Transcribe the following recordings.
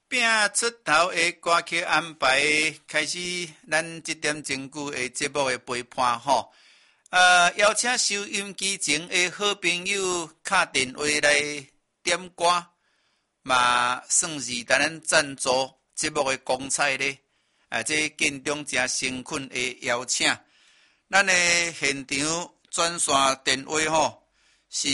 拼出头的歌曲安排，开始咱这点钟久的节目的陪伴吼。邀请收音机前的好朋友打电话来点歌，嘛算是咱赞助节目的光彩咧。这建中真诚恳的邀请，咱的现场转线电话吼是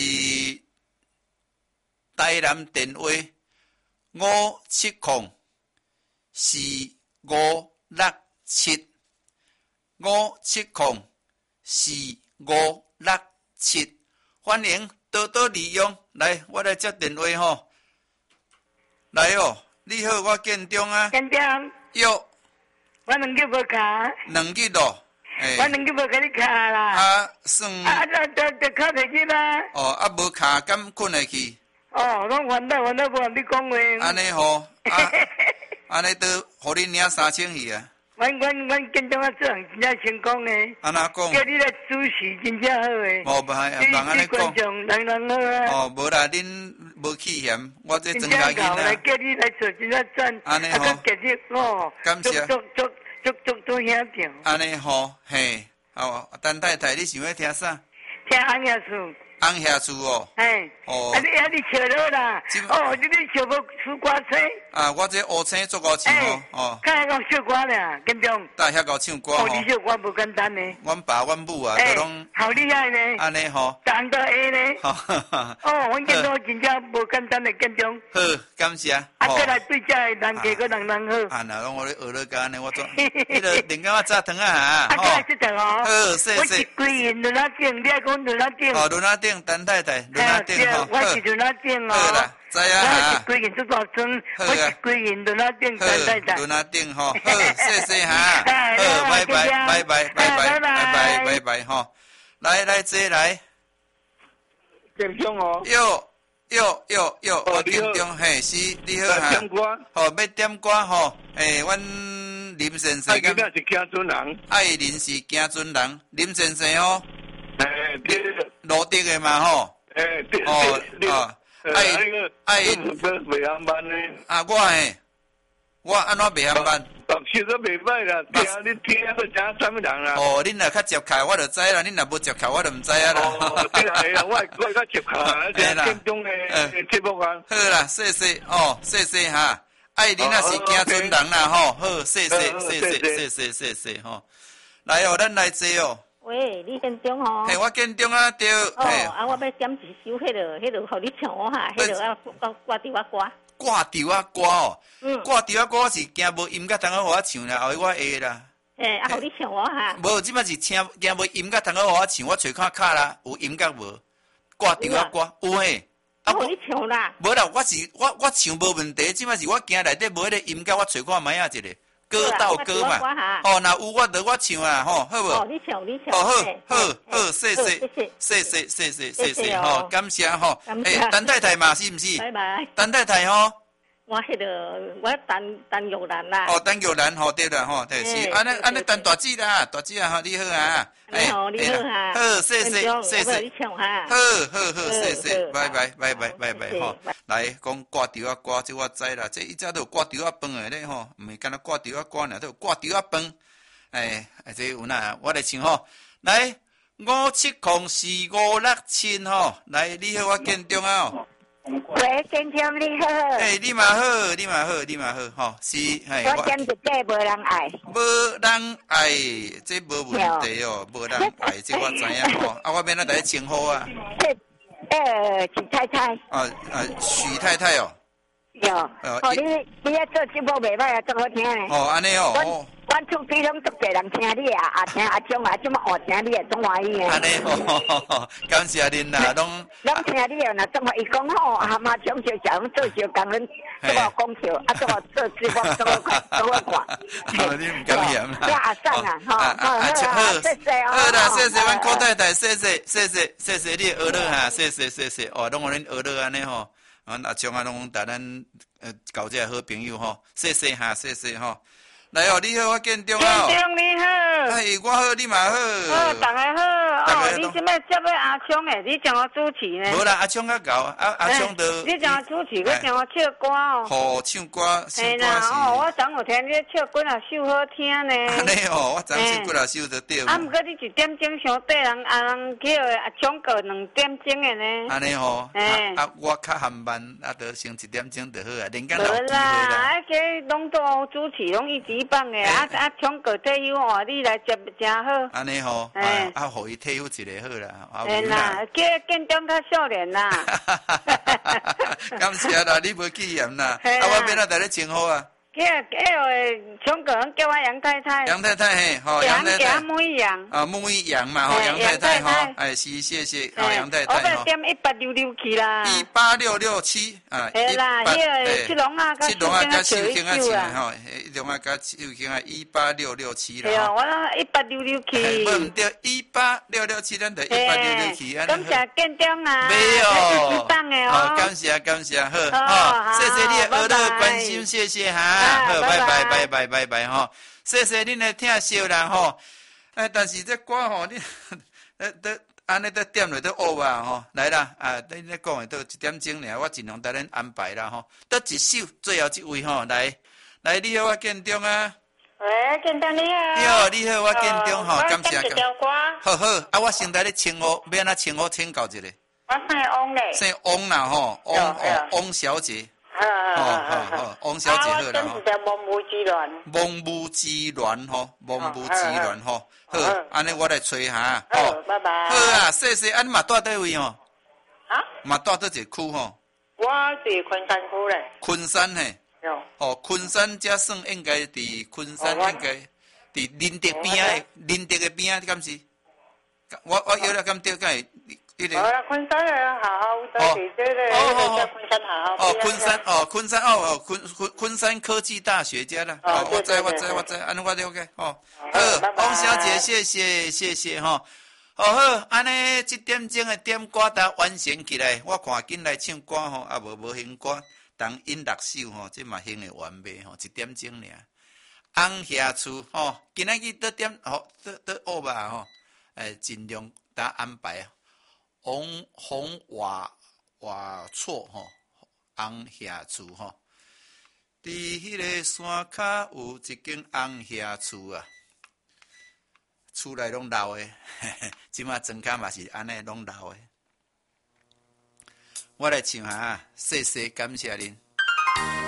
台南电话。5704567，5704567，欢迎多多利用。来，我来接电话吼。来哦，你好，我建中啊。 建中。 哟。 我2日无卡。 2日咯。 我2日无甲你卡啦。 啊，算。 就卡袂起啦。 哦，无卡，敢困会去？ 哦，我烦恼无甲你讲话。 安尼吼，安尼都互你领3000去啊！ 阮建中做人真正成功诶。 安怎讲？ 叫你来主持真正好诶。 无别安尼讲。 人好啊。 哦，无啦，恁无气嫌，我这庄稼囡仔。叫你来做真正赞。 安尼吼。 今日哦。 感谢。 足兄弟。 安尼吼，嘿，哦，陈太太，你想要听啥？ 听红叶树。 红叶树哦。 哎。 哦。 你笑了啦。哦，你笑无出歌车。 啊，我这乌青做歌唱哦。哦。 较会讲唱歌俩，建中。 大遐个唱歌吼。 哦，你唱歌无简单呢。 阮爸阮母啊，都拢。 好厉害呢。 安尼吼。 当到 A 呢。哦，阮建中真正无简单的建中。 好，感谢。 再来对遮的人家个人好。 啊，那拢我咧学了干呢，我做。迄个连甲我炸糖啊。 再来这条哦。 好，谢谢。 我是规人轮仔顶，你爱讲轮仔顶。 哦，轮仔顶，陈太太，轮仔顶吼。 我是轮仔顶哦。 好啦，知啊。 我是规人做大庄，我是规人轮仔顶，陈太太。 轮仔顶吼，好，谢谢哈。好，拜拜吼。来，坐来。 建中哦。 哟，我建中嘿，是你好哈。 点歌。 吼，要点歌吼，阮林先生。 爱林是行尊人。 爱林是行尊人，林先生吼。 对。 罗德的嘛吼。 对。 哦。爱未上班呢。 啊，我安怎未上班？ 其实袂歹啦，你听个真什么人啦？ 哦，恁若较接洽我就知啦，恁若无接洽我就唔知啊啦。 哦，对啦，我较接洽啊，建中的节目啊。 好啦，谢谢哦，谢谢哈。爱恁也是行尊人啦吼，好，谢谢吼。来哦，咱来坐哦。 喂，你建中吼？ 嘿，我建中啊，对。 哦，啊，我要点一首，迄个，互你唱我哈，迄个啊，挂伫我歌。 挂伫我歌哦。挂伫我歌我是惊无音乐通好互我唱啦，后尾我会啦。 啊，互你唱我哈。 无，即摆是惊无音乐通好互我唱，我找看卡啦，有音乐无？挂伫我歌有嘿。 啊，互你唱啦。 无啦，我唱无问题，即摆是我惊内底无迄个音乐，我找看卖啊一个。歌到歌嘛，哦，那有我唱啊，吼，好无？ 哦，你唱。 哦，好，谢，吼，感谢吼。陈太太嘛，是毋是？ 拜拜。 陈太太吼。 我陈玉兰啦。 哦，陈玉兰吼，对啦吼，对是，安尼陈大姐啦，大姐啊，吼，你好啊。 你好哈。 好，谢。 你唱哈。 好，谢，拜拜吼。来讲挂吊啊歌，这我知啦，这一早都有挂吊啊饭的咧吼，唔是干那挂吊啊歌呢，都有挂吊啊饭。这有哪？我来唱吼，来5704567吼，来你好，我建中啊。 喂，建中你好。 你嘛好，吼，是。 我点一个无人爱。 无人爱，这无问题哦，无人爱，这我知影吼。啊，我免那来称呼啊。 许太太。 许太太哦。 有。你遐做节目袂歹啊，足好听诶。 哦，安尼哦。 阮厝边拢足侪人听你啊，听阿忠啊，即么学听你啊，总欢喜诶。 安尼哦，感谢恁啦，拢听你啊，若总话伊讲吼，阿妈种小小做小工，恁做我讲笑，啊做我做节目做我看。 你唔敢嫌啦。 阿生啊，好，谢谢哦。 好啦，谢谢阮郭太太，谢谢你学乐哈，谢谢，哦，拢互恁学乐安尼吼，阿忠啊，拢带咱交这好朋友吼，谢谢哈，谢吼。 来哦，你好，我建中啊。建中你好。 哎，我好，你嘛好。 好，大家好。哦，你即摆接要阿昌诶，你将我主持呢？ 无啦，阿昌较搞，阿昌都。 你将我主持，我将我唱歌哦。 好，唱歌，唱歌是。 哦，我昨有听你唱几啊首好听呢。 安尼哦，我昨唱几啊首就对。 啊，毋过你1点钟上缀人叫阿昌过2点钟诶呢。 安尼哦。我较含慢，就先1点钟就好啊，人家有机会啦。这拢都主持，拢一级棒诶。昌过退休哦，你来接真好。 安尼吼，互伊退休一个好啦。 嘿啦，叫建中较少年啦。 感谢啦，你无记嫌啦。我要哪带你称呼啊？ 昌过人叫我杨太太。 杨太太嘿，好杨太太。 木一杨。 木一杨嘛，好杨太太哈。哎，是谢谢，好杨太太。 我要点1866去啦。 18667啊。 嘿啦，七龙啊， 加秀兴啊，吼，七龙啊，加秀兴啊，18667啦。 对啊，我186去。 唔对，18667，咱就186去。 感谢建中啊。 没有。 棒的哦。 感谢，好，谢谢你的耳朵关心，谢谢哈。好，拜拜吼，谢谢恁的听惜啦吼。但是这歌吼，你都安尼都点落都学啊吼。来啦，恁咧讲的都1点钟尔，我尽量带恁安排啦吼。得一首，最后一位吼，来，你好，我建中啊。 喂，建中你好。 你好，我建中吼，感谢。好，我先带你称呼，要安怎称呼请教一下。 我姓汪嘞。 姓汪啦吼，汪小姐。好，汪小姐好啦吼。 我真是蒙武之乱。 蒙武之乱吼，好，安尼我来找下。 好，拜拜。 好啊，谢谢。安嘛住倒位吼？ 啊？ 嘛住倒一个区吼？ 我伫昆山区嘞。 昆山嘿。 哦， 昆山才算应该伫昆山应该伫林德边啊，林德的边啊，敢是？我有了敢对，敢会？ 好啦，昆山的好好，就是这个叫昆山好好。 昆山科技大学家啦。我知，安尼我了解。好，汪小姐，谢谢吼。好，安尼1点钟的点歌单完成起来，我看紧来唱歌吼，无兴歌，当音6首吼，这嘛兴的完美吼，1点钟尔。红霞厝吼，今仔日得点吼，得学吧吼，尽量大家安排。红瓦厝吼，红霞厝吼，伫迄个山骹有一间红霞厝啊，厝内拢老的，即马装卡嘛是安尼拢老的。我来唱下，谢谢感谢恁。